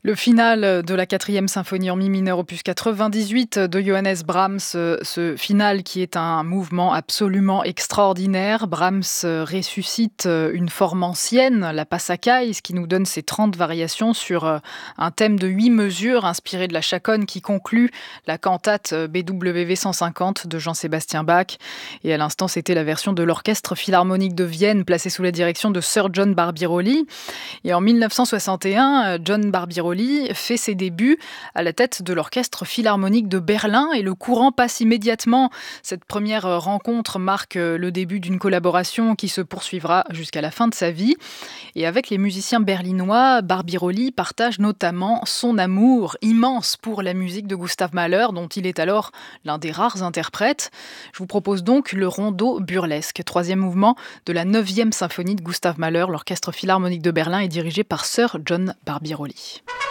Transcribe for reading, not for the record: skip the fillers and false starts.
Le final de la 4e symphonie en mi mineur opus 98 de Johannes Brahms, ce final qui est un mouvement absolument extraordinaire. Brahms ressuscite une forme ancienne, la Passacaglie, ce qui nous donne ces 30 variations sur un thème de 8 mesures inspiré de la chaconne qui conclut la cantate BWV 150 de Jean-Sébastien Bach. Et à l'instant, c'était la version de l'Orchestre Philharmonique de Vienne placée sous la direction de Sir John Barbirolli. Et en 1961, John Barbirolli fait ses débuts à la tête de l'Orchestre Philharmonique de Berlin et le courant passe immédiatement. Cette première rencontre marque le début d'une collaboration qui se poursuivra jusqu'à la fin de sa vie. Et avec les musiciens berlinois, Barbirolli partage notamment son amour immense pour la musique de Gustav Mahler, dont il est alors l'un des rares interprètes. Je vous propose donc le rondo burlesque, 3e mouvement de la 9e symphonie de Gustav Mahler. L'Orchestre Philharmonique de Berlin est dirigé par Sir John Barbirolli.